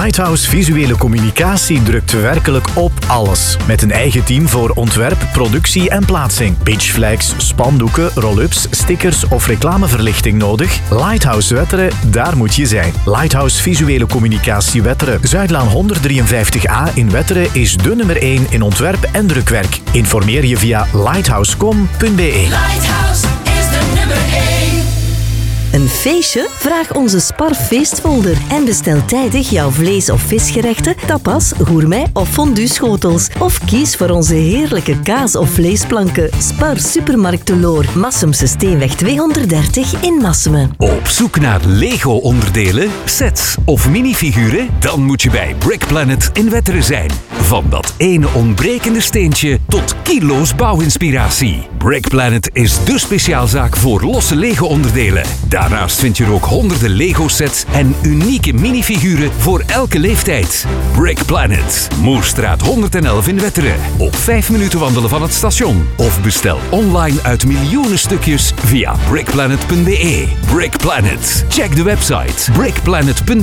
Lighthouse Visuele Communicatie drukt werkelijk op alles. Met een eigen team voor ontwerp, productie en plaatsing. Pitchflags, spandoeken, roll-ups, stickers of reclameverlichting nodig? Lighthouse Wetteren, daar moet je zijn. Lighthouse Visuele Communicatie Wetteren. Zuidlaan 153a in Wetteren is de nummer 1 in ontwerp en drukwerk. Informeer je via lighthousecom.be. Lighthouse is de nummer 1. Een feestje? Vraag onze Spar feestfolder en bestel tijdig jouw vlees- of visgerechten, tapas, gourmet of fondue schotels. Of kies voor onze heerlijke kaas- of vleesplanken. Spar Supermarkt de Loor, Massumse Steenweg 230 in Massemen. Op zoek naar Lego-onderdelen, sets of minifiguren? Dan moet je bij Brick Planet in Wetteren zijn. Van dat ene ontbrekende steentje tot kilo's bouwinspiratie. Brick Planet is dé speciaalzaak voor losse Lego-onderdelen. Daarnaast vind je er ook honderden Lego-sets en unieke minifiguren voor elke leeftijd. Brick Planet, Moerstraat 111 in Wetteren. Op 5 minuten wandelen van het station. Of bestel online uit miljoenen stukjes via brickplanet.be. Brick Planet. Check de website brickplanet.be.